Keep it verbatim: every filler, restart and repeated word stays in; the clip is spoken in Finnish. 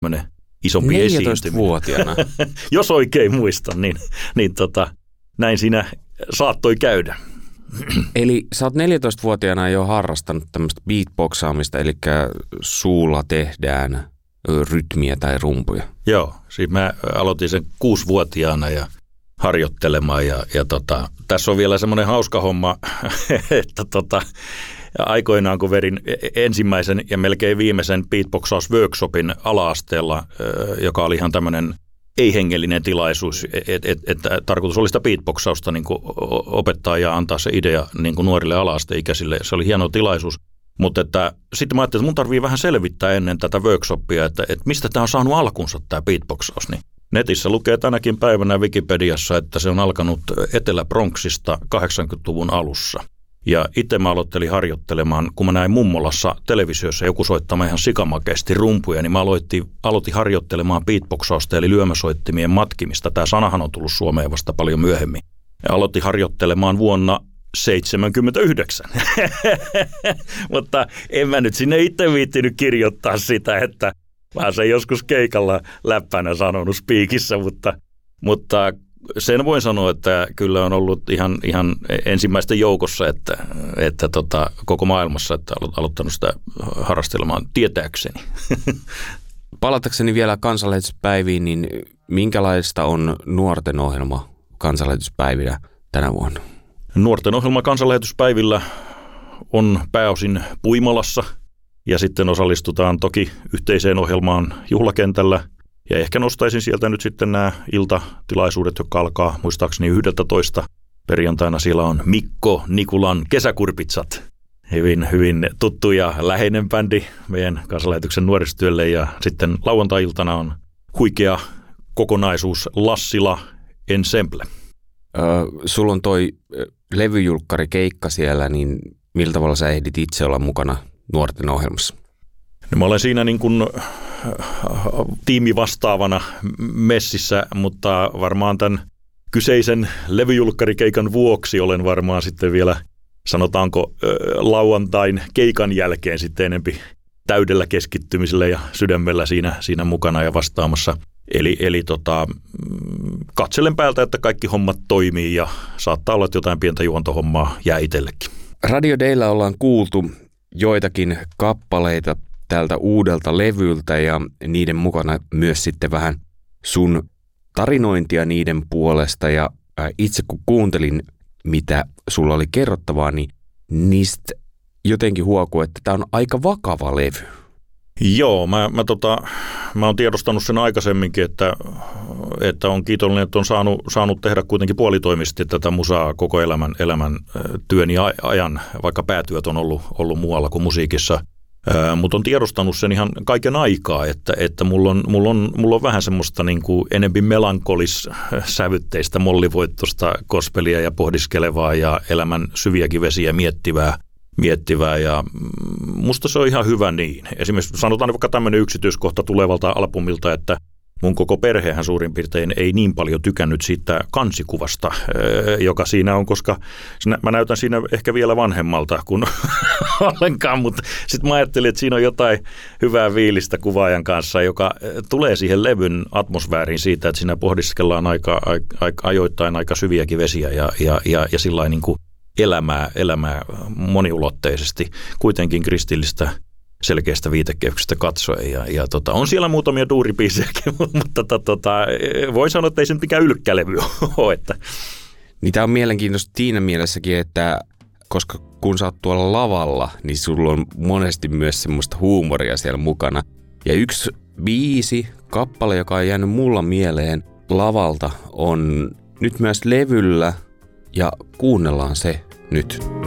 isompi neljätoistavuotiaana. Jos oikein muistan, niin, niin tota, näin siinä saattoi käydä. Eli sä oot neljätoistavuotiaana jo harrastanut tämmöistä beatboxaamista, eli suulla tehdään rytmiä tai rumpuja. Joo, siis mä aloitin sen kuusivuotiaana ja harjoittelemaan ja, ja tota, tässä on vielä semmoinen hauska homma, että tota, aikoinaan kun verin ensimmäisen ja melkein viimeisen beatboxausworkshopin ala-asteella, joka oli ihan tämmöinen ei-hengellinen tilaisuus, että et, et, et, tarkoitus oli sitä beatboxausta niin kuin opettaa ja antaa se idea niin kuin nuorille ala-asteikäisille. Se oli hieno tilaisuus, mutta että, sitten mä ajattelin, että mun tarvii vähän selvittää ennen tätä workshopia, että, että mistä tämä on saanut alkunsa tämä beatboxaus. Niin netissä lukee tänäkin päivänä Wikipediassa, että se on alkanut Etelä-Bronxista kahdeksankymmentäluvun alussa. Ja itse mä aloittelin harjoittelemaan, kun mä näin mummolassa televisiossa joku soittamaan ihan sikamakeasti rumpuja, niin mä aloitin, aloitin harjoittelemaan beatboxausta eli lyömäsoittimien matkimista. Tämä sanahan on tullut Suomeen vasta paljon myöhemmin. Ja aloitin harjoittelemaan vuonna seitsemänkymmentäyhdeksän. Mutta en mä nyt sinne itse viittinyt kirjoittaa sitä, että mä sen joskus keikalla läppänä sanonut spiikissä, mutta, mutta sen voin sanoa, että kyllä on ollut ihan, ihan ensimmäisten joukossa, että, että tota, koko maailmassa, että olen aloittanut sitä harrastelemaan tietääkseni. Palatakseni vielä kansanlähetyspäiviin, niin minkälaista on nuorten ohjelma kansanlähetyspäivillä tänä vuonna? Nuorten ohjelma kansanlähetyspäivillä on pääosin Puimalassa ja sitten osallistutaan toki yhteiseen ohjelmaan juhlakentällä. Ja ehkä nostaisin sieltä nyt sitten nämä iltatilaisuudet, jotka alkaa muistaakseni yksitoista. Perjantaina siellä on Mikko Nikulan Kesäkurpitsat. Hyvin, hyvin tuttu ja läheinen bändi meidän kansanlähetyksen nuorisotyölle. Ja sitten lauantai-iltana on huikea kokonaisuus Lassila Ensemble. Öö, sulla on toi levyjulkkarikeikka siellä, niin millä tavalla sä ehdit itse olla mukana nuorten ohjelmassa? No, mä olen siinä niin kuin tiimivastaavana messissä, mutta varmaan tämän kyseisen levyjulkkarikeikan vuoksi olen varmaan sitten vielä, sanotaanko lauantain keikan jälkeen sitten enempi täydellä keskittymisellä ja sydämellä siinä, siinä mukana ja vastaamassa. Eli, eli tota, katselen päältä, että kaikki hommat toimii ja saattaa olla, että jotain pientä juontohommaa jää itsellekin. Radio Daylla ollaan kuultu joitakin kappaleita tältä uudelta levyltä ja niiden mukana myös sitten vähän sun tarinointia niiden puolesta. Ja itse kun kuuntelin, mitä sulla oli kerrottavaa, niin niistä jotenkin huokuu, että tämä on aika vakava levy. Joo, mä, mä, tota, mä oon tiedostanut sen aikaisemminkin, että, että on kiitollinen, että on saanut, saanut tehdä kuitenkin puolitoimisesti tätä musaa koko elämän, elämän työni ajan, vaikka päätyöt on ollut, ollut muualla kuin musiikissa. Mutta on tiedostanut sen ihan kaiken aikaa, että, että mulla, on, mulla, on, mulla on vähän semmoista niin kuin enempi melankolis-sävytteistä, mollivoittoista gospelia ja pohdiskelevaa ja elämän syviäkin vesiä miettivää. miettivää ja musta se on ihan hyvä niin. Esimerkiksi sanotaan vaikka tämmöinen yksityiskohta tulevalta albumilta, että mun koko perhehän suurin piirtein ei niin paljon tykännyt siitä kansikuvasta, joka siinä on, koska mä näytän siinä ehkä vielä vanhemmalta kuin ollenkaan, mutta sitten mä ajattelin, että siinä on jotain hyvää viilistä kuvaajan kanssa, joka tulee siihen levyn atmosfääriin siitä, että siinä pohdiskellaan aika, aika, ajoittain aika syviäkin vesiä ja, ja, ja, ja sillä niin kuin elämää, elämää moniulotteisesti, kuitenkin kristillistä selkeästä viitekehyksestä katsoen. Ja, ja tota, on siellä muutamia duuribiisejäkin, mutta tota, tota, voi sanoa, että ei se nyt mikään ylkkälevy ole. Että. Niin tämä on mielenkiintoista siinä mielessäkin, että koska kun sä oot tuolla lavalla, niin sulla on monesti myös semmoista huumoria siellä mukana. Ja yksi biisi, kappale, joka on jäänyt mulla mieleen lavalta, on nyt myös levyllä ja kuunnellaan se nyt.